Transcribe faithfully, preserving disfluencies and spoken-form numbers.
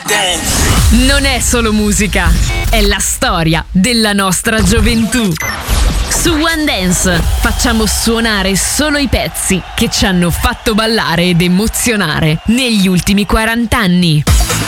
Dance. Non è solo musica, è la storia della nostra gioventù. Su One Dance facciamo suonare solo i pezzi che ci hanno fatto ballare ed emozionare negli ultimi quaranta anni.